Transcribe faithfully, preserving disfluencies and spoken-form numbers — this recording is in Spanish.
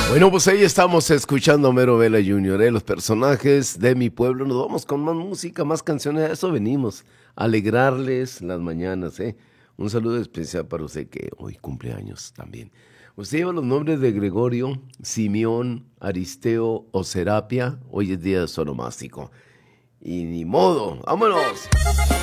Bueno, pues ahí estamos escuchando a Homero Vela junior, ¿eh? Los personajes de mi pueblo. Nos vamos con más música, más canciones. A eso venimos, a alegrarles las mañanas, ¿eh? Un saludo especial para usted que hoy cumple años también. Usted lleva los nombres de Gregorio, Simeón, Aristeo o Serapia. Hoy es día de sonomástico. Y ni modo, ¡vámonos!